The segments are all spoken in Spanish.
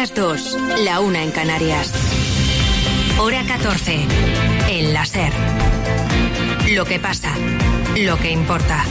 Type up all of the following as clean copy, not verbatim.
las 2, la 1 en Canarias. Hora 14, en la SER. Lo que pasa, lo que importa.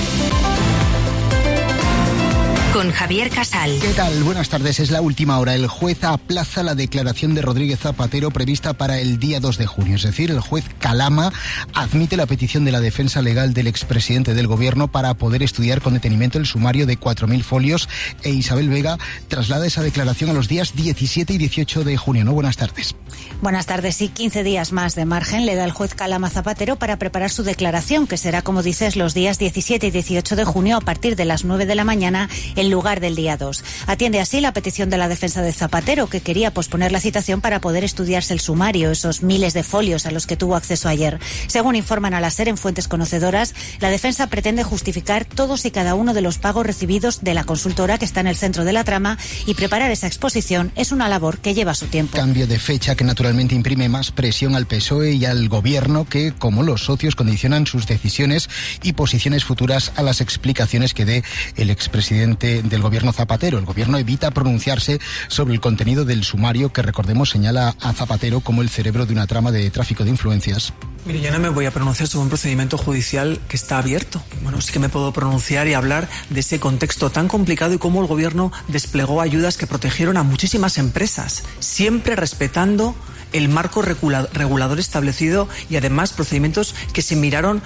Con Javier Casal. ¿Qué tal? Buenas tardes. Es la última hora. El juez aplaza la declaración de Rodríguez Zapatero prevista para el día 2 de junio. Es decir, el juez Calama admite la petición de la defensa legal del expresidente del gobierno para poder estudiar con detenimiento el sumario de 4.000 folios e Isabel Vega traslada esa declaración a los días 17 y 18 de junio. ¿No? Buenas tardes. Buenas tardes. Sí, 15 días más de margen le da el juez Calama Zapatero para preparar su declaración, que será, como dices, los días 17 y 18 de junio a partir de las 9 de la mañana en lugar del día 2. Atiende así la petición de la defensa de Zapatero, que quería posponer la citación para poder estudiarse el sumario, esos miles de folios a los que tuvo acceso ayer. Según informan a la SER en fuentes conocedoras, la defensa pretende justificar todos y cada uno de los pagos recibidos de la consultora que está en el centro de la trama, y preparar esa exposición es una labor que lleva su tiempo. Cambio de fecha que naturalmente imprime más presión al PSOE y al gobierno, que, como los socios, condicionan sus decisiones y posiciones futuras a las explicaciones que dé el expresidente del gobierno Zapatero. El gobierno evita pronunciarse sobre el contenido del sumario, que, recordemos, señala a Zapatero como el cerebro de una trama de tráfico de influencias. Mire, yo no me voy a pronunciar sobre un procedimiento judicial que está abierto. Bueno, sí que me puedo pronunciar y hablar de ese contexto tan complicado y cómo el gobierno desplegó ayudas que protegieron a muchísimas empresas, siempre respetando el marco regulador establecido y además procedimientos que se miraron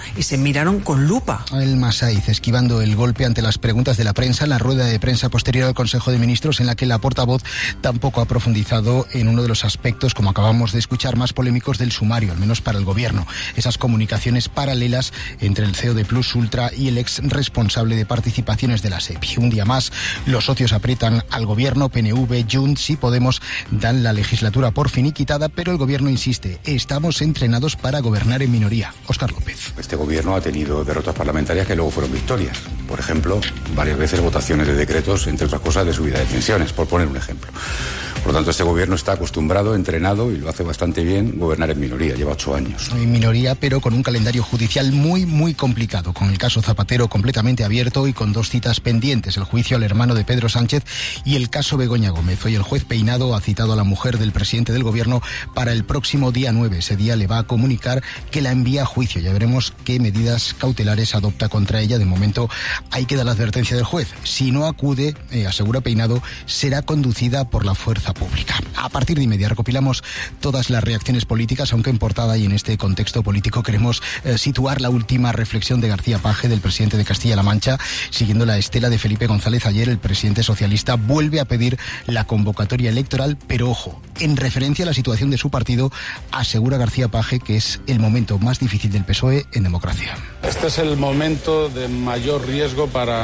con lupa. El Masaiz esquivando el golpe ante las preguntas de la prensa en la rueda de prensa posterior al Consejo de Ministros, en la que la portavoz tampoco ha profundizado en uno de los aspectos, como acabamos de escuchar, más polémicos del sumario, al menos para el gobierno. Esas comunicaciones paralelas entre el CEO de Plus Ultra y el ex responsable de participaciones de la SEPI. Un día más, los socios aprietan al gobierno. PNV, Junts y Podemos dan la legislatura por finiquitada, pero el gobierno insiste: estamos entrenados para gobernar en minoría. Óscar López. Este gobierno ha tenido derrotas parlamentarias que luego fueron victorias. Por ejemplo, varias veces votaciones de decretos, entre otras cosas, de subida de pensiones, por poner un ejemplo. Por lo tanto, este gobierno está acostumbrado, entrenado, y lo hace bastante bien, gobernar en minoría. Lleva 8 años. En minoría, pero con un calendario judicial muy complicado, con el caso Zapatero completamente abierto y con 2 citas pendientes: el juicio al hermano de Pedro Sánchez y el caso Begoña Gómez. Hoy el juez Peinado ha citado a la mujer del presidente del gobierno para el próximo día 9. Ese día le va a comunicar que la envía a juicio. Ya veremos qué medidas cautelares adopta contra ella. De momento hay que dar la advertencia del juez: si no acude, asegura Peinado, será conducida por la fuerza pública. A partir de inmediato recopilamos todas las reacciones políticas, aunque en portada y en este contexto político queremos situar la última reflexión de García Page, del presidente de Castilla-La Mancha. Siguiendo la estela de Felipe González, ayer el presidente socialista vuelve a pedir la convocatoria electoral, pero ojo, en referencia a la situación de su partido, asegura García Page que es el momento más difícil del PSOE en democracia. Este es el momento de mayor riesgo para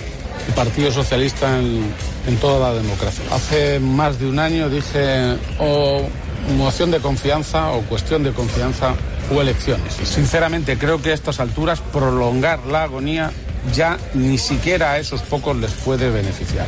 el Partido Socialista en toda la democracia. Hace más de un año dije o moción de confianza o cuestión de confianza o elecciones. Sinceramente creo que a estas alturas prolongar la agonía ya ni siquiera a esos pocos les puede beneficiar.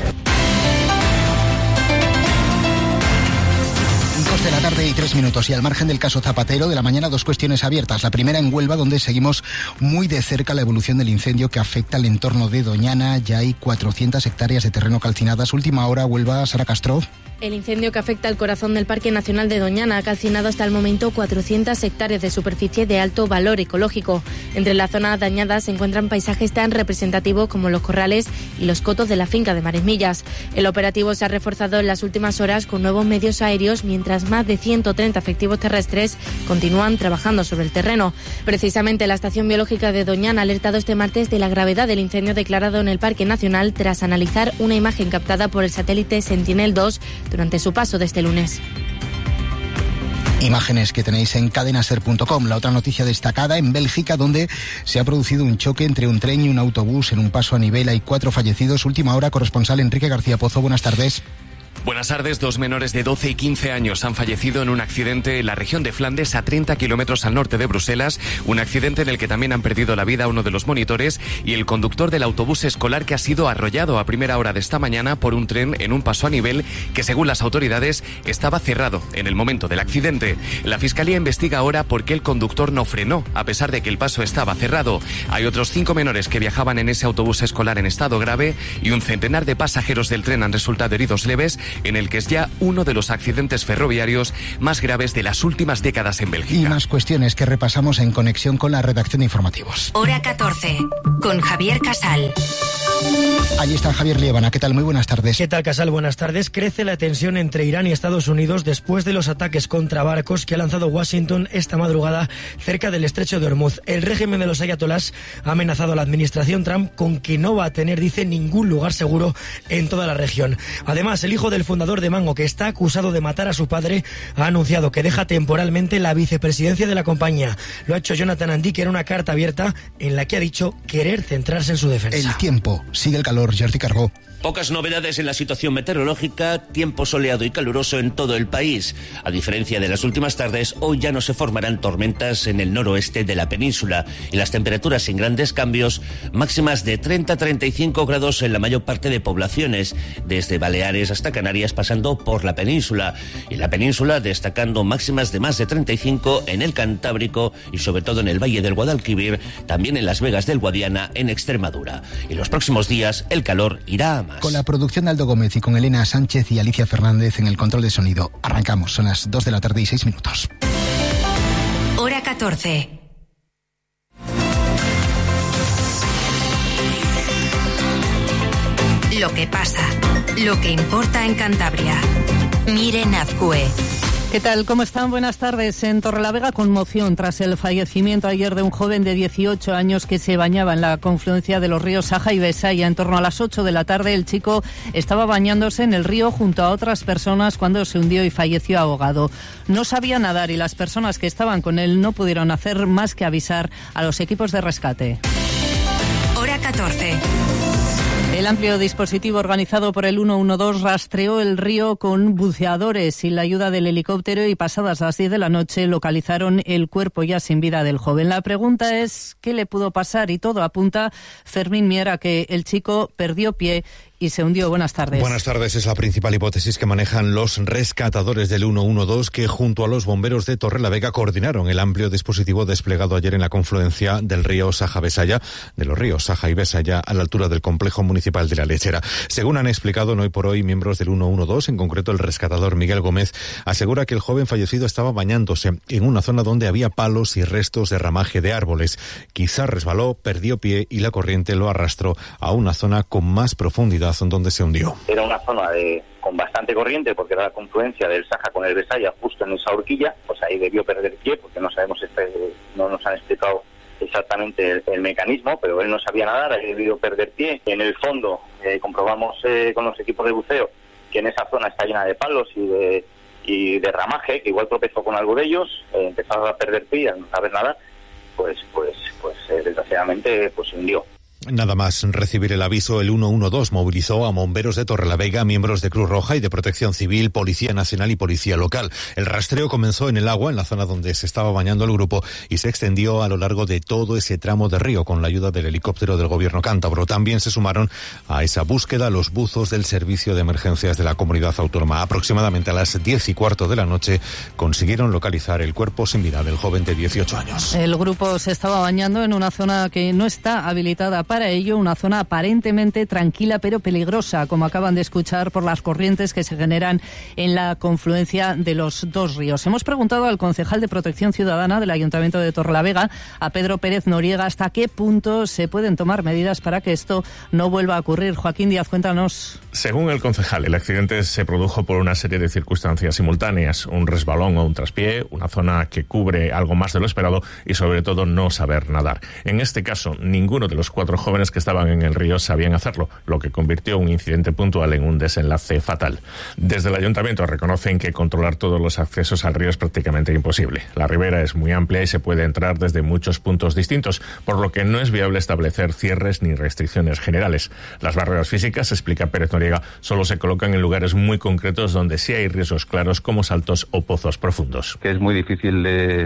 De la tarde y 3 minutos. Y al margen del caso Zapatero, de la mañana 2 cuestiones abiertas. La primera en Huelva, donde seguimos muy de cerca la evolución del incendio que afecta al entorno de Doñana. Ya hay 400 hectáreas de terreno calcinadas. Última hora, Huelva, Sara Castro. El incendio que afecta al corazón del Parque Nacional de Doñana ha calcinado hasta el momento 400 hectáreas de superficie de alto valor ecológico. Entre la zona dañada se encuentran paisajes tan representativos como los corrales y los cotos de la finca de Maresmillas. El operativo se ha reforzado en las últimas horas con nuevos medios aéreos, mientras más de 130 efectivos terrestres continúan trabajando sobre el terreno. Precisamente la Estación Biológica de Doñana ha alertado este martes de la gravedad del incendio declarado en el Parque Nacional tras analizar una imagen captada por el satélite Sentinel-2 durante su paso de este lunes. Imágenes que tenéis en cadenaser.com. La otra noticia destacada en Bélgica, donde se ha producido un choque entre un tren y un autobús en un paso a nivel. Hay 4 fallecidos. Última hora, corresponsal Enrique García Pozo. Buenas tardes. Buenas tardes. 2 menores de 12 y 15 años han fallecido en un accidente en la región de Flandes, a 30 kilómetros al norte de Bruselas. Un accidente en el que también han perdido la vida uno de los monitores y el conductor del autobús escolar, que ha sido arrollado a primera hora de esta mañana por un tren en un paso a nivel que, según las autoridades, estaba cerrado en el momento del accidente. La Fiscalía investiga ahora por qué el conductor no frenó, a pesar de que el paso estaba cerrado. Hay otros 5 menores que viajaban en ese autobús escolar en estado grave y un centenar de pasajeros del tren han resultado heridos leves, en el que es ya uno de los accidentes ferroviarios más graves de las últimas décadas en Bélgica. Y más cuestiones que repasamos en conexión con la redacción de informativos. Hora 14, con Javier Casal. Allí está Javier Liébana. ¿Qué tal? Muy buenas tardes. ¿Qué tal, Casal? Buenas tardes. Crece la tensión entre Irán y Estados Unidos después de los ataques contra barcos que ha lanzado Washington esta madrugada cerca del estrecho de Hormuz. El régimen de los ayatolás ha amenazado a la administración Trump con que no va a tener, dice, ningún lugar seguro en toda la región. Además, el hijo del fundador de Mango, que está acusado de matar a su padre, ha anunciado que deja temporalmente la vicepresidencia de la compañía. Lo ha hecho Jonathan Andy, que era una carta abierta en la que ha dicho querer centrarse en su defensa. El tiempo. Sigue el calor. Jordi Carbó. Pocas novedades en la situación meteorológica, tiempo soleado y caluroso en todo el país. A diferencia de las últimas tardes, hoy ya no se formarán tormentas en el noroeste de la península y las temperaturas sin grandes cambios, máximas de 30-35 grados en la mayor parte de poblaciones, desde Baleares hasta Canarias pasando por la península. Y la península destacando máximas de más de 35 en el Cantábrico y sobre todo en el Valle del Guadalquivir, también en Las Vegas del Guadiana en Extremadura. Y los próximos días el calor irá a más. Con la producción de Aldo Gómez y con Elena Sánchez y Alicia Fernández en el control de sonido. Arrancamos, son las 2 de la tarde y 6 minutos. Hora 14. Lo que pasa, lo que importa en Cantabria. Miren Azcue. ¿Qué tal? ¿Cómo están? Buenas tardes. En Torrelavega, conmoción tras el fallecimiento ayer de un joven de 18 años que se bañaba en la confluencia de los ríos Saja y Besaya. En torno a las 8 de la tarde, el chico estaba bañándose en el río junto a otras personas cuando se hundió y falleció ahogado. No sabía nadar y las personas que estaban con él no pudieron hacer más que avisar a los equipos de rescate. Hora 14. El amplio dispositivo organizado por el 112 rastreó el río con buceadores y la ayuda del helicóptero y pasadas las 10 de la noche localizaron el cuerpo ya sin vida del joven. La pregunta es ¿qué le pudo pasar? Y todo apunta, Fermín Mier, a que el chico perdió pie y se hundió. Buenas tardes. Buenas tardes. Es la principal hipótesis que manejan los rescatadores del 112 que junto a los bomberos de Torrelavega coordinaron el amplio dispositivo desplegado ayer en la confluencia del río Saja-Besaya, de los ríos Saja y Besaya a la altura del complejo municipal de La Lechera. Según han explicado hoy por hoy miembros del 112, en concreto el rescatador Miguel Gómez, asegura que el joven fallecido estaba bañándose en una zona donde había palos y restos de ramaje de árboles. Quizá resbaló, perdió pie y la corriente lo arrastró a una zona con más profundidad donde se hundió. Era una zona con bastante corriente porque era la confluencia del Saja con el Besaya justo en esa horquilla, pues ahí debió perder pie porque no sabemos, no nos han explicado exactamente el mecanismo, pero él no sabía nadar, ahí debió perder pie. En el fondo comprobamos con los equipos de buceo que en esa zona está llena de palos y de ramaje, que igual tropezó con algo de ellos, empezaba a perder pie, a no saber nadar, pues desgraciadamente pues se hundió. Nada más recibir el aviso, el 112 movilizó a bomberos de Torrelavega, miembros de Cruz Roja y de Protección Civil, Policía Nacional y Policía Local. El rastreo comenzó en el agua, en la zona donde se estaba bañando el grupo, y se extendió a lo largo de todo ese tramo de río con la ayuda del helicóptero del gobierno cántabro. También se sumaron a esa búsqueda los buzos del Servicio de Emergencias de la Comunidad Autónoma. Aproximadamente a las 10:15 de la noche consiguieron localizar el cuerpo sin vida del joven de 18 años. El grupo se estaba bañando en una zona que no está habilitada para ello, una zona aparentemente tranquila pero peligrosa, como acaban de escuchar, por las corrientes que se generan en la confluencia de los dos ríos. Hemos preguntado al concejal de Protección Ciudadana del Ayuntamiento de Torrelavega, a Pedro Pérez Noriega, hasta qué punto se pueden tomar medidas para que esto no vuelva a ocurrir. Joaquín Díaz, cuéntanos. Según el concejal, el accidente se produjo por una serie de circunstancias simultáneas, un resbalón o un traspié, una zona que cubre algo más de lo esperado y sobre todo no saber nadar. En este caso, ninguno de los 4 jóvenes que estaban en el río sabían hacerlo, lo que convirtió un incidente puntual en un desenlace fatal. Desde el ayuntamiento reconocen que controlar todos los accesos al río es prácticamente imposible. La ribera es muy amplia y se puede entrar desde muchos puntos distintos, por lo que no es viable establecer cierres ni restricciones generales. Las barreras físicas, explica Pérez Noriega, solo se colocan en lugares muy concretos donde sí hay riesgos claros como saltos o pozos profundos. Que es muy difícil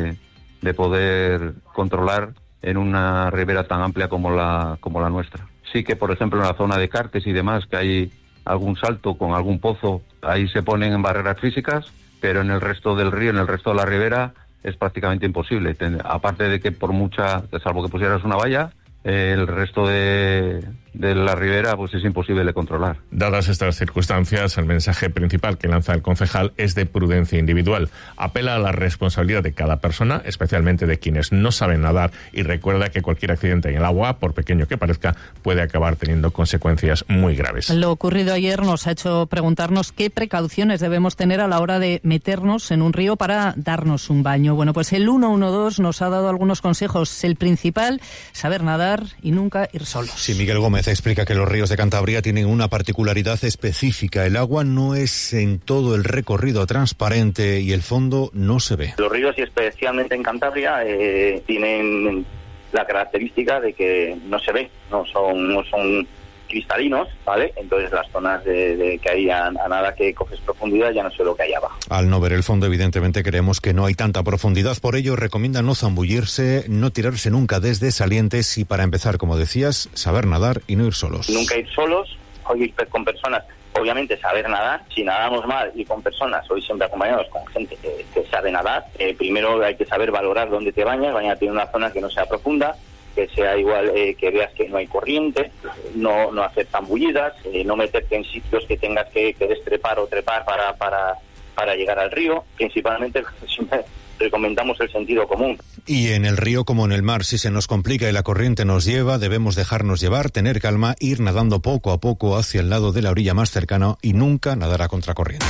de poder controlar en una ribera tan amplia como la nuestra. Sí que, por ejemplo, en la zona de Cartes y demás, que hay algún salto con algún pozo, ahí se ponen barreras físicas, pero en el resto del río, en el resto de la ribera, es prácticamente imposible. Aparte de que por mucha, salvo que pusieras una valla, el resto de de la ribera, pues es imposible de controlar. Dadas estas circunstancias, el mensaje principal que lanza el concejal es de prudencia individual. Apela a la responsabilidad de cada persona, especialmente de quienes no saben nadar, y recuerda que cualquier accidente en el agua, por pequeño que parezca, puede acabar teniendo consecuencias muy graves. Lo ocurrido ayer nos ha hecho preguntarnos qué precauciones debemos tener a la hora de meternos en un río para darnos un baño. Bueno, pues el 112 nos ha dado algunos consejos. El principal, saber nadar y nunca ir solos. Sí, Miguel Gómez explica que los ríos de Cantabria tienen una particularidad específica. El agua no es en todo el recorrido transparente y el fondo no se ve. Los ríos, y especialmente en Cantabria, tienen la característica de que no se ve, no son cristalinos, ¿vale? Entonces las zonas de que hay a nada que coges profundidad ya no sé lo que hay abajo. Al no ver el fondo, evidentemente creemos que no hay tanta profundidad, por ello recomienda no zambullirse, no tirarse nunca desde salientes y, para empezar, como decías, saber nadar y no ir solos. Nunca ir solos, o ir con personas. Obviamente saber nadar, si nadamos mal y con personas, hoy siempre acompañados con gente que sabe nadar. Primero hay que saber valorar dónde te bañas, bañarte en una zona que no sea profunda, que sea igual, que veas que no hay corriente, no hacer zambullidas, no meterte en sitios que tengas que destrepar o trepar para llegar al río. Principalmente siempre recomendamos el sentido común. Y en el río como en el mar, si se nos complica y la corriente nos lleva, debemos dejarnos llevar, tener calma, ir nadando poco a poco hacia el lado de la orilla más cercana y nunca nadar a contracorriente.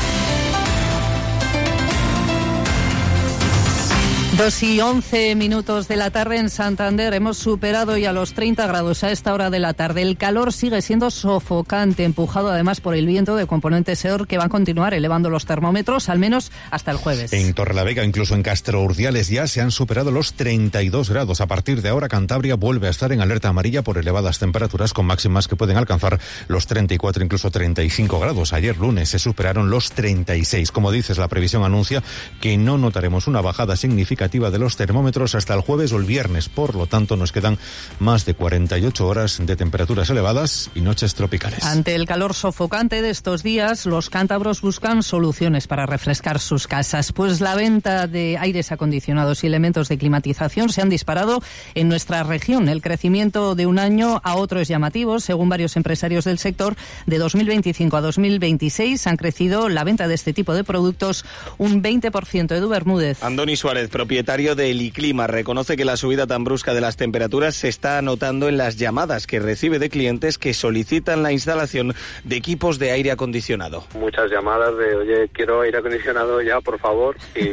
2:11 de la tarde en Santander. Hemos superado ya los 30 grados a esta hora de la tarde. El calor sigue siendo sofocante, empujado además por el viento de componente sur, que va a continuar elevando los termómetros al menos hasta el jueves. En Torrelavega, incluso en Castro Urdiales, ya se han superado los 32 grados. A partir de ahora, Cantabria vuelve a estar en alerta amarilla por elevadas temperaturas, con máximas que pueden alcanzar los 34, incluso 35 grados. Ayer lunes se superaron los 36. Como dices, la previsión anuncia que no notaremos una bajada significativa de los termómetros hasta el jueves o el viernes. Por lo tanto, nos quedan más de 48 horas de temperaturas elevadas y noches tropicales. Ante el calor sofocante de estos días, los cántabros buscan soluciones para refrescar sus casas, pues la venta de aires acondicionados y elementos de climatización se han disparado en nuestra región. El crecimiento de un año a otro es llamativo. Según varios empresarios del sector, de 2025 a 2026 han crecido la venta de este tipo de productos un 20%. Edu Bermúdez. Andoni Suárez, propietario de Eliclima, reconoce que la subida tan brusca de las temperaturas se está notando en las llamadas que recibe de clientes que solicitan la instalación de equipos de aire acondicionado. Muchas llamadas de, oye, quiero aire acondicionado ya, por favor.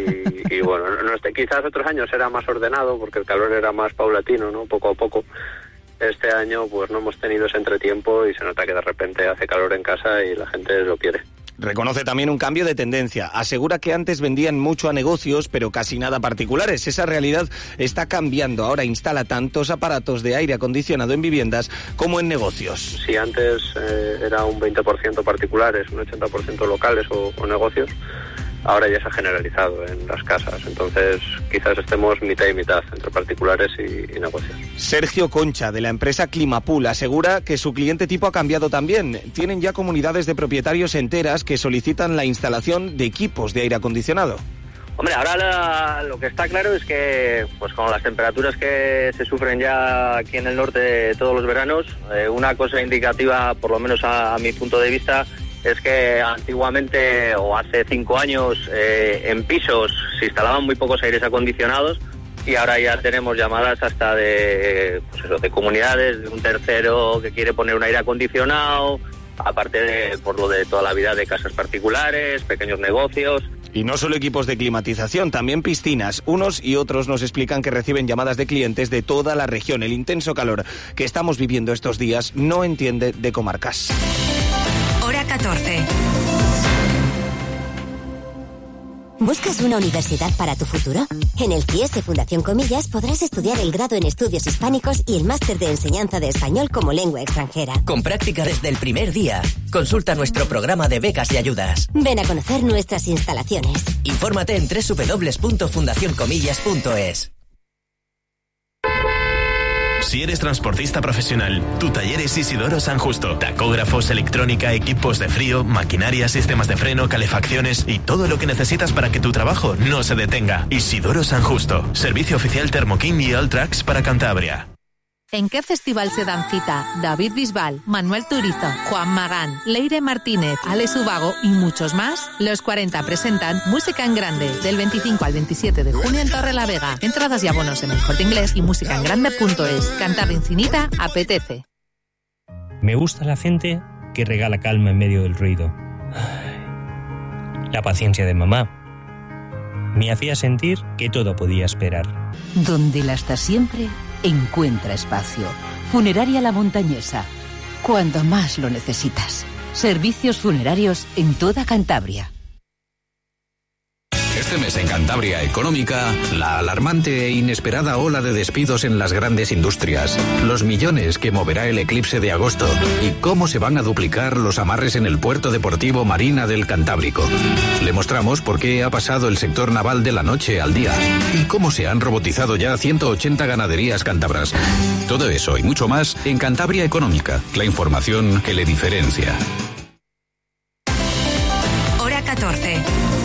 Y bueno, quizás otros años era más ordenado porque el calor era más paulatino, ¿no? Poco a poco. Este año pues no hemos tenido ese entretiempo y se nota que de repente hace calor en casa y la gente lo quiere. Reconoce también un cambio de tendencia. Asegura que antes vendían mucho a negocios, pero casi nada a particulares. Esa realidad está cambiando. Ahora instala tantos aparatos de aire acondicionado en viviendas como en negocios. Si antes era un 20% particulares, un 80% locales o negocios, ahora ya se ha generalizado en las casas. Entonces quizás estemos mitad y mitad entre particulares y negocios. Sergio Concha, de la empresa Climapool, asegura que su cliente tipo ha cambiado también. Tienen ya comunidades de propietarios enteras que solicitan la instalación de equipos de aire acondicionado. Hombre, ahora lo que está claro es que, pues con las temperaturas que se sufren ya aquí en el norte todos los veranos, una cosa indicativa, por lo menos a mi punto de vista, es que antiguamente, o hace 5 años, en pisos se instalaban muy pocos aires acondicionados y ahora ya tenemos llamadas hasta de comunidades, de un tercero que quiere poner un aire acondicionado, aparte de, por lo de toda la vida, de casas particulares, pequeños negocios. Y no solo equipos de climatización, también piscinas. Unos y otros nos explican que reciben llamadas de clientes de toda la región. El intenso calor que estamos viviendo estos días no entiende de comarcas. Hora 14. ¿Buscas una universidad para tu futuro? En el CIES Fundación Comillas podrás estudiar el grado en estudios hispánicos y el máster de enseñanza de español como lengua extranjera. Con práctica desde el primer día. Consulta nuestro programa de becas y ayudas. Ven a conocer nuestras instalaciones. Infórmate en www.fundacioncomillas.es. Si eres transportista profesional, tu taller es Isidoro San Justo. Tacógrafos, electrónica, equipos de frío, maquinaria, sistemas de freno, calefacciones y todo lo que necesitas para que tu trabajo no se detenga. Isidoro San Justo. Servicio oficial Thermo King y Alltrax para Cantabria. ¿En qué festival se dan cita David Bisbal, Manuel Turizo, Juan Magán, Leire Martínez, Alex Ubago y muchos más? Los 40 presentan Música en Grande del 25 al 27 de junio en Torrelavega. Entradas y abonos en El Corte Inglés y musicaengrande.es. Cantar infinita apetece. Me gusta la gente que regala calma en medio del ruido. La paciencia de mamá me hacía sentir que todo podía esperar. Donde la hasta siempre encuentra espacio. Funeraria La Montañesa. Cuando más lo necesitas. Servicios funerarios en toda Cantabria. Este mes en Cantabria Económica, la alarmante e inesperada ola de despidos en las grandes industrias, los millones que moverá el eclipse de agosto y cómo se van a duplicar los amarres en el puerto deportivo Marina del Cantábrico. Le mostramos por qué ha pasado el sector naval de la noche al día y cómo se han robotizado ya 180 ganaderías cántabras. Todo eso y mucho más en Cantabria Económica, la información que le diferencia. Hora 14.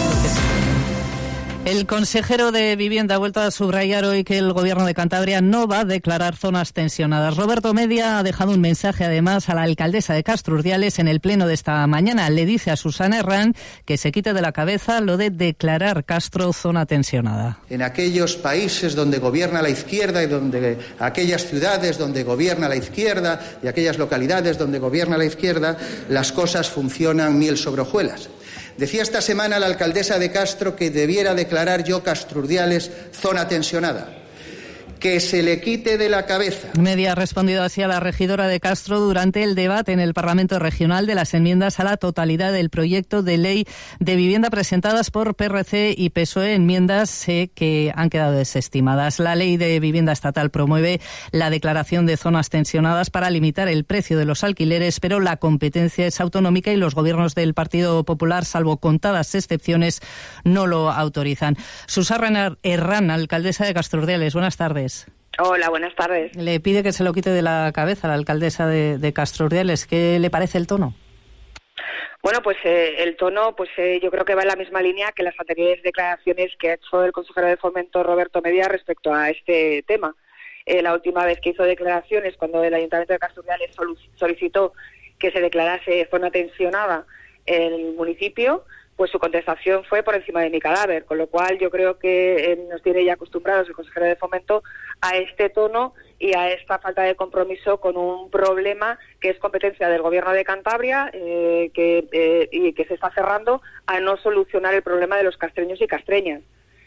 El consejero de Vivienda ha vuelto a subrayar hoy que el Gobierno de Cantabria no va a declarar zonas tensionadas. Roberto Media ha dejado un mensaje además a la alcaldesa de Castro Urdiales en el pleno de esta mañana. Le dice a Susana Herrán que se quite de la cabeza lo de declarar Castro zona tensionada. En aquellos países donde gobierna la izquierda y donde aquellas ciudades donde gobierna la izquierda y aquellas localidades donde gobierna la izquierda, las cosas funcionan miel sobre hojuelas. Decía esta semana la alcaldesa de Castro que debiera declarar yo Castro Urdiales zona tensionada. Que se le quite de la cabeza. Media ha respondido así a la regidora de Castro durante el debate en el Parlamento Regional de las enmiendas a la totalidad del proyecto de ley de vivienda presentadas por PRC y PSOE, enmiendas que han quedado desestimadas. La ley de vivienda estatal promueve la declaración de zonas tensionadas para limitar el precio de los alquileres, pero la competencia es autonómica y los gobiernos del Partido Popular, salvo contadas excepciones, no lo autorizan. Susana Herrán, alcaldesa de Castro Urdiales, buenas tardes. Hola, buenas tardes. Le pide que se lo quite de la cabeza a la alcaldesa de Castro Urdiales. ¿Qué le parece el tono? Bueno, pues el tono yo creo que va en la misma línea que las anteriores declaraciones que ha hecho el consejero de Fomento, Roberto Media, respecto a este tema. La última vez que hizo declaraciones, cuando el Ayuntamiento de Castro Urdiales solicitó que se declarase zona tensionada el municipio, pues su contestación fue por encima de mi cadáver, con lo cual yo creo que nos tiene ya acostumbrados el consejero de Fomento a este tono y a esta falta de compromiso con un problema que es competencia del Gobierno de Cantabria y que se está cerrando a no solucionar el problema de los castreños y castreñas.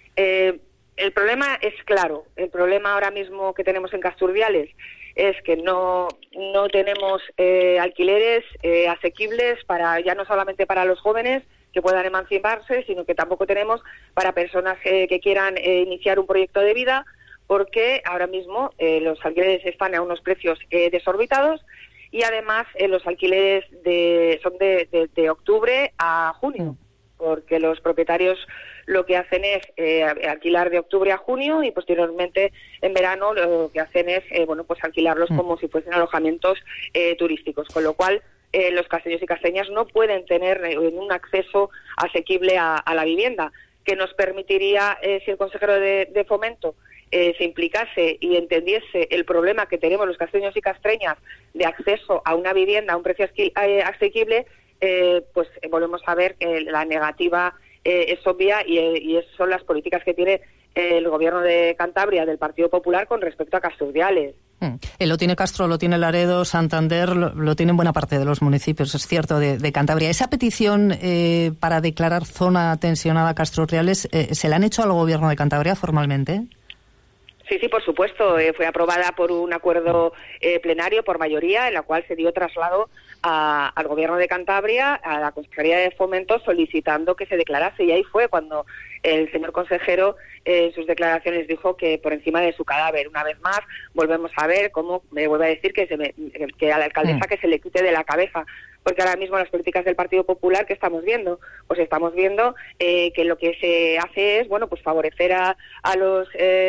El problema es claro, el problema ahora mismo que tenemos en Castro Urdiales es que no tenemos alquileres asequibles ya no solamente para los jóvenes que puedan emanciparse, sino que tampoco tenemos para personas que quieran iniciar un proyecto de vida, porque ahora mismo los alquileres están a unos precios desorbitados y además los alquileres son de octubre a junio, porque los propietarios lo que hacen es alquilar de octubre a junio y posteriormente en verano lo que hacen es pues alquilarlos como si fuesen alojamientos turísticos, con lo cual los castreños y castreñas no pueden tener un acceso asequible a la vivienda, que nos permitiría, si el consejero de Fomento se implicase y entendiese el problema que tenemos los castreños y castreñas de acceso a una vivienda a un precio asequible, pues volvemos a ver que la negativa es obvia y esas son las políticas que tiene el Gobierno de Cantabria del Partido Popular con respecto a Castro Urdiales. Lo tiene Castro, lo tiene Laredo, Santander, lo tienen buena parte de los municipios, es cierto, de Cantabria. ¿Esa petición para declarar zona tensionada a Castro Urdiales se la han hecho al Gobierno de Cantabria formalmente? Sí, por supuesto. Fue aprobada por un acuerdo plenario por mayoría, en la cual se dio traslado al Gobierno de Cantabria, a la Consejería de Fomento, solicitando que se declarase. Y ahí fue cuando el señor consejero en sus declaraciones dijo que por encima de su cadáver. Una vez más, volvemos a ver cómo me vuelve a decir que a la alcaldesa que se le quite de la cabeza. Porque ahora mismo las políticas del Partido Popular, ¿qué estamos viendo? Pues estamos viendo que lo que se hace es, pues favorecer a los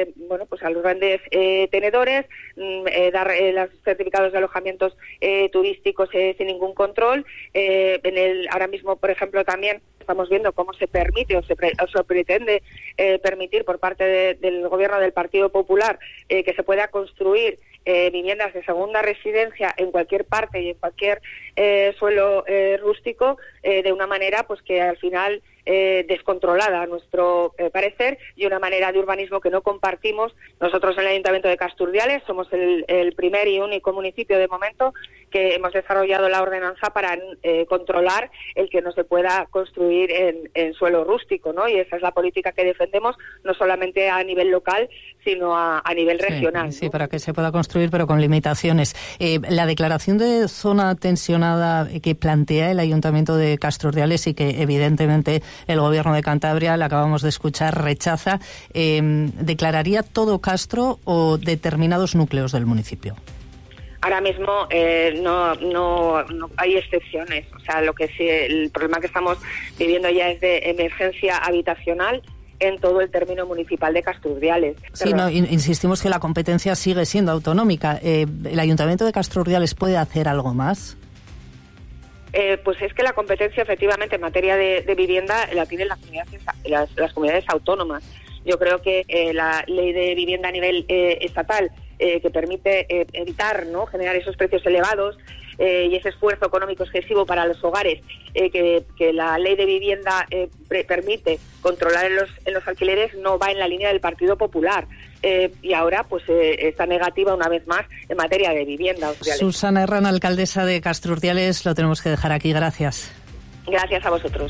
grandes tenedores, dar los certificados de alojamientos turísticos sin ningún control. Ahora mismo, por ejemplo, también estamos viendo cómo se permite o se pretende permitir por parte del Gobierno del Partido Popular que se pueda construir viviendas de segunda residencia en cualquier parte y en cualquier suelo rústico de una manera pues que al final descontrolada a nuestro parecer, y una manera de urbanismo que no compartimos. Nosotros en el Ayuntamiento de Casturdiales somos el primer y único municipio de momento que hemos desarrollado la ordenanza para controlar el que no se pueda construir en suelo rústico, ¿no? Y esa es la política que defendemos, no solamente a nivel local, sino a nivel regional. Sí, para que se pueda construir, pero con limitaciones. La declaración de zona tensionada que plantea el Ayuntamiento de Casturdiales y que evidentemente el Gobierno de Cantabria, la acabamos de escuchar, rechaza, ¿declararía todo Castro o determinados núcleos del municipio? Ahora mismo no hay excepciones. O sea, lo que sí, el problema que estamos viviendo ya es de emergencia habitacional en todo el término municipal de Casturdiales. Sí, insistimos que la competencia sigue siendo autonómica. ¿El Ayuntamiento de Casturdiales puede hacer algo más? Pues es que la competencia efectivamente en materia de vivienda la tienen las comunidades autónomas. Yo creo que la ley de vivienda a nivel estatal que permite evitar, ¿no?, generar esos precios elevados y ese esfuerzo económico excesivo para los hogares que la ley de vivienda permite controlar en los alquileres, no va en la línea del Partido Popular. Y ahora pues está negativa una vez más en materia de vivienda. Susana Herrán, alcaldesa de Casturdiales, lo tenemos que dejar aquí. Gracias. Gracias a vosotros.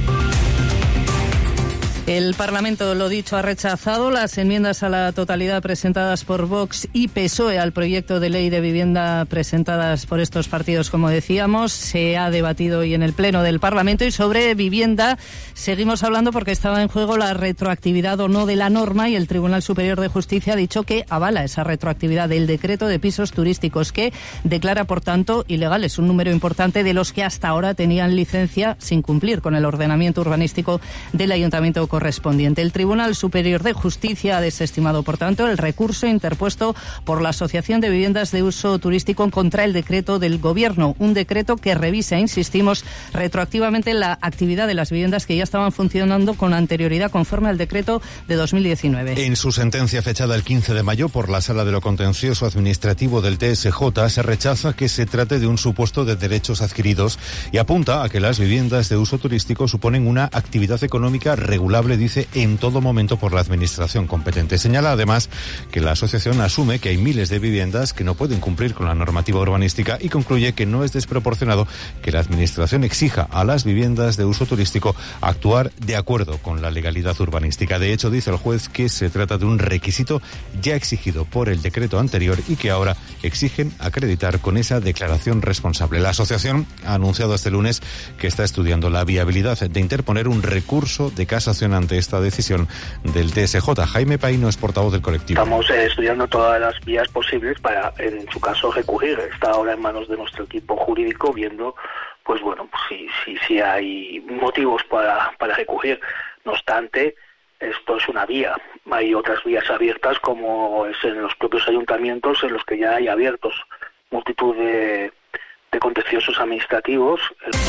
El Parlamento, lo dicho, ha rechazado las enmiendas a la totalidad presentadas por Vox y PSOE al proyecto de ley de vivienda presentadas por estos partidos, como decíamos. Se ha debatido hoy en el Pleno del Parlamento y sobre vivienda seguimos hablando porque estaba en juego la retroactividad o no de la norma y el Tribunal Superior de Justicia ha dicho que avala esa retroactividad del decreto de pisos turísticos que declara, por tanto, ilegales un número importante de los que hasta ahora tenían licencia sin cumplir con el ordenamiento urbanístico del Ayuntamiento correspondiente. El Tribunal Superior de Justicia ha desestimado, por tanto, el recurso interpuesto por la Asociación de Viviendas de Uso Turístico contra el decreto del Gobierno, un decreto que revisa, insistimos, retroactivamente la actividad de las viviendas que ya estaban funcionando con anterioridad conforme al decreto de 2019. En su sentencia fechada el 15 de mayo por la Sala de lo Contencioso Administrativo del TSJ se rechaza que se trate de un supuesto de derechos adquiridos y apunta a que las viviendas de uso turístico suponen una actividad económica regulable, dice, en todo momento por la administración competente. Señala además que la asociación asume que hay miles de viviendas que no pueden cumplir con la normativa urbanística y concluye que no es desproporcionado que la administración exija a las viviendas de uso turístico actuar de acuerdo con la legalidad urbanística. De hecho, dice el juez que se trata de un requisito ya exigido por el decreto anterior y que ahora exigen acreditar con esa declaración responsable. La asociación ha anunciado este lunes que está estudiando la viabilidad de interponer un recurso de casación ante esta decisión del TSJ. Jaime Paino es portavoz del colectivo. Estamos estudiando todas las vías posibles para, en su caso, recurrir. Está ahora en manos de nuestro equipo jurídico viendo, pues bueno, pues si hay motivos para recurrir. No obstante, esto es una vía. Hay otras vías abiertas, como es en los propios ayuntamientos, en los que ya hay abiertos multitud de contenciosos administrativos.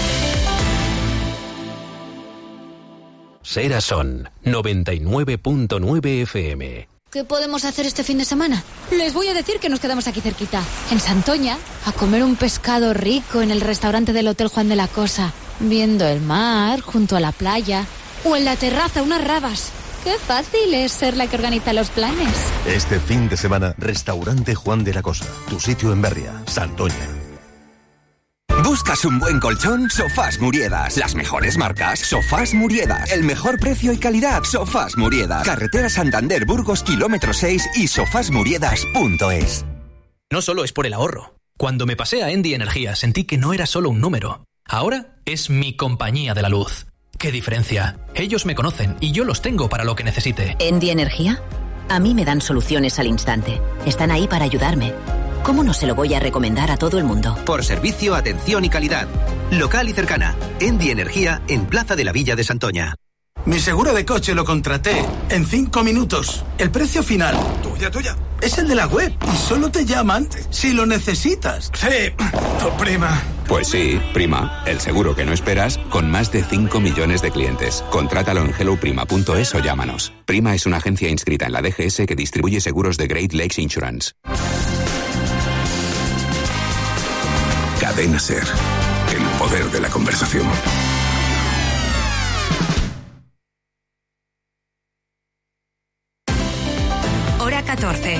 Serason 99.9 FM. ¿Qué podemos hacer este fin de semana? Les voy a decir que nos quedamos aquí cerquita, en Santoña, a comer un pescado rico en el restaurante del Hotel Juan de la Cosa, viendo el mar junto a la playa, o en la terraza unas rabas. Qué fácil es ser la que organiza los planes. Este fin de semana, Restaurante Juan de la Cosa, tu sitio en Berria, Santoña. ¿Buscas un buen colchón? Sofás Muriedas. Las mejores marcas. Sofás Muriedas. El mejor precio y calidad. Sofás Muriedas. Carretera Santander Burgos, kilómetro 6 y sofasmuriedas.es. No solo es por el ahorro. Cuando me pasé a Endy Energía sentí que no era solo un número. Ahora es mi compañía de la luz. ¡Qué diferencia! Ellos me conocen y yo los tengo para lo que necesite. ¿Endy Energía? A mí me dan soluciones al instante. Están ahí para ayudarme. ¿Cómo no se lo voy a recomendar a todo el mundo? Por servicio, atención y calidad. Local y cercana. Endy Energía en Plaza de la Villa de Santoña. Mi seguro de coche lo contraté en 5 minutos. El precio final. Tuya. Es el de la web y solo te llaman si lo necesitas. Sí, tu prima. Pues sí, Prima, el seguro que no esperas con más de 5 millones de clientes. Contrátalo en helloprima.es o llámanos. Prima es una agencia inscrita en la DGS que distribuye seguros de Great Lakes Insurance. Cadena SER. El poder de la conversación. Hora 14.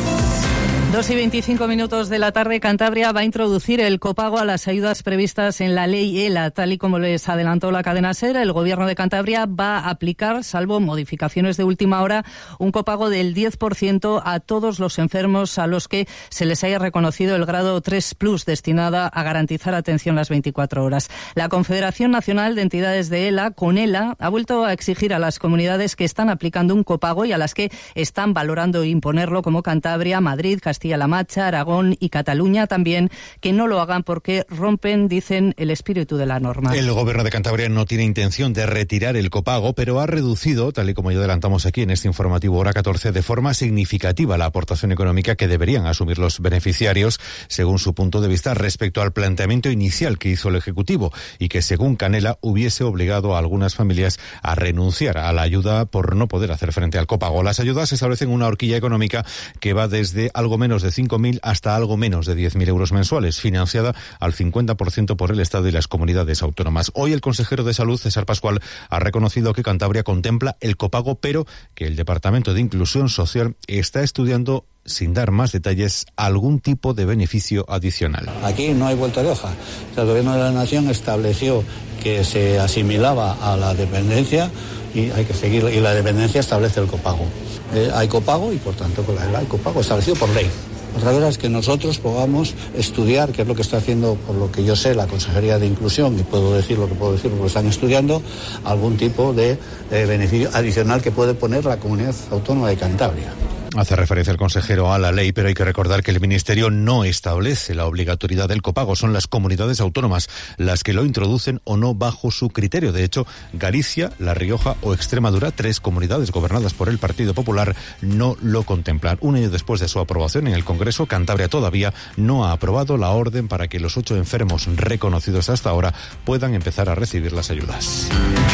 2:25 de la tarde, Cantabria va a introducir el copago a las ayudas previstas en la ley ELA. Tal y como les adelantó la cadena SER, el Gobierno de Cantabria va a aplicar, salvo modificaciones de última hora, un copago del 10% a todos los enfermos a los que se les haya reconocido el grado 3+, destinada a garantizar atención las 24 horas. La Confederación Nacional de Entidades de ELA, CONELA, ha vuelto a exigir a las comunidades que están aplicando un copago y a las que están valorando imponerlo, como Cantabria, Madrid, Castilla-La Mancha, Aragón y Cataluña también, que no lo hagan porque rompen, dicen, el espíritu de la norma. El Gobierno de Cantabria no tiene intención de retirar el copago, pero ha reducido, tal y como ya adelantamos aquí en este informativo Hora 14, de forma significativa la aportación económica que deberían asumir los beneficiarios, según su punto de vista, respecto al planteamiento inicial que hizo el Ejecutivo y que, según Canela, hubiese obligado a algunas familias a renunciar a la ayuda por no poder hacer frente al copago. Las ayudas establecen una horquilla económica que va desde algo menos de 5.000 hasta algo menos de 10.000 euros mensuales, financiada al 50% por el Estado y las comunidades autónomas. Hoy el consejero de Salud, César Pascual, ha reconocido que Cantabria contempla el copago, pero que el Departamento de Inclusión Social está estudiando, sin dar más detalles, algún tipo de beneficio adicional. Aquí no hay vuelta de hoja. O sea, el Gobierno de la Nación estableció que se asimilaba a la dependencia y hay que seguir, y la dependencia establece el copago. Hay copago y, por tanto, con la ELA hay copago establecido por ley. Otra cosa es que nosotros podamos estudiar, que es lo que está haciendo, por lo que yo sé, la Consejería de Inclusión, y puedo decir lo que puedo decir porque lo están estudiando, algún tipo de beneficio adicional que puede poner la Comunidad Autónoma de Cantabria. Hace referencia el consejero a la ley, pero hay que recordar que el Ministerio no establece la obligatoriedad del copago. Son las comunidades autónomas las que lo introducen o no bajo su criterio. De hecho, Galicia, La Rioja o Extremadura, 3 comunidades gobernadas por el Partido Popular, no lo contemplan. Un año después de su aprobación en el Congreso, Cantabria todavía no ha aprobado la orden para que los 8 enfermos reconocidos hasta ahora puedan empezar a recibir las ayudas.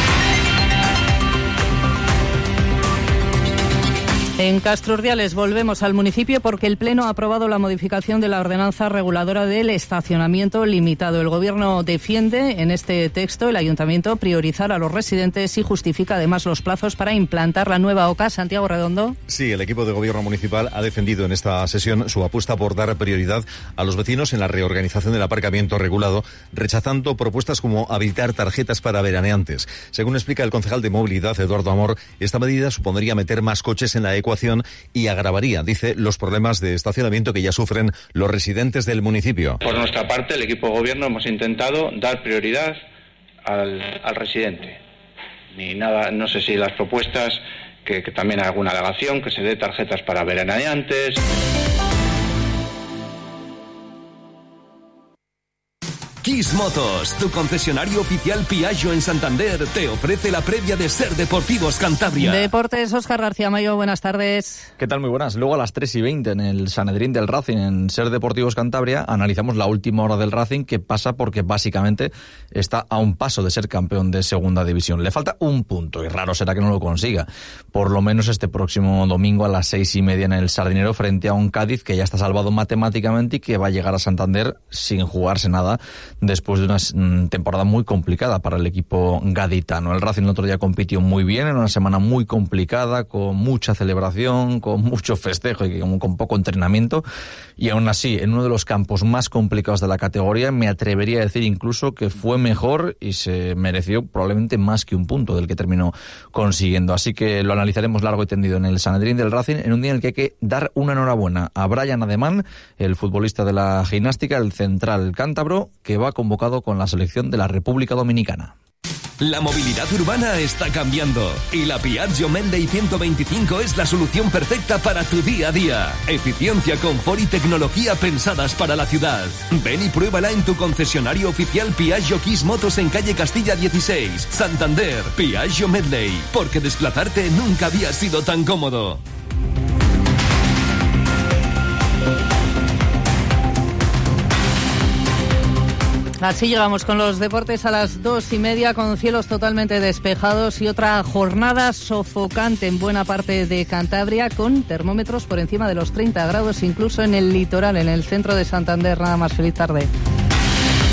En Castro Urdiales volvemos al municipio porque el Pleno ha aprobado la modificación de la ordenanza reguladora del estacionamiento limitado. El Gobierno defiende en este texto el Ayuntamiento priorizar a los residentes y justifica además los plazos para implantar la nueva OCA. Santiago Redondo. Sí, el equipo de Gobierno municipal ha defendido en esta sesión su apuesta por dar prioridad a los vecinos en la reorganización del aparcamiento regulado, rechazando propuestas como habilitar tarjetas para veraneantes. Según explica el concejal de Movilidad, Eduardo Amor, esta medida supondría meter más coches en la ecuación y agravaría, dice, los problemas de estacionamiento que ya sufren los residentes del municipio. Por nuestra parte, el equipo de gobierno hemos intentado dar prioridad al residente. Ni nada, no sé si las propuestas, que también hay alguna alegación, que se dé tarjetas para veraneantes. Kiss Motos, tu concesionario oficial Piaggio en Santander, te ofrece la previa de SER Deportivos Cantabria. Deportes, Óscar García Mayo, buenas tardes. ¿Qué tal? Muy buenas. Luego a las 3:20 en el Sanedrín del Racing, en SER Deportivos Cantabria, analizamos la última hora del Racing, que pasa porque básicamente está a un paso de ser campeón de segunda división. Le falta un punto y raro será que no lo consiga. Por lo menos este próximo domingo a las 6:30 en el Sardinero, frente a un Cádiz que ya está salvado matemáticamente y que va a llegar a Santander sin jugarse nada, después de una temporada muy complicada para el equipo gaditano. El Racing el otro día compitió muy bien, en una semana muy complicada, con mucha celebración, con mucho festejo y con poco entrenamiento, y aún así, en uno de los campos más complicados de la categoría, me atrevería a decir incluso que fue mejor y se mereció probablemente más que un punto del que terminó consiguiendo. Así que lo analizaremos largo y tendido en el Sanedrín del Racing, en un día en el que hay que dar una enhorabuena a Brian Ademán, el futbolista de la gimnástica, el central cántabro, que va convocado con la selección de la República Dominicana. La movilidad urbana está cambiando y la Piaggio Medley 125 es la solución perfecta para tu día a día. Eficiencia, confort y tecnología pensadas para la ciudad. Ven y pruébala en tu concesionario oficial Piaggio Kiss Motos en calle Castilla 16, Santander. Piaggio Medley, porque desplazarte nunca había sido tan cómodo. Así llegamos con los deportes a las 2:30, con cielos totalmente despejados y otra jornada sofocante en buena parte de Cantabria, con termómetros por encima de los 30 grados, incluso en el litoral, en el centro de Santander. Nada más, feliz tarde.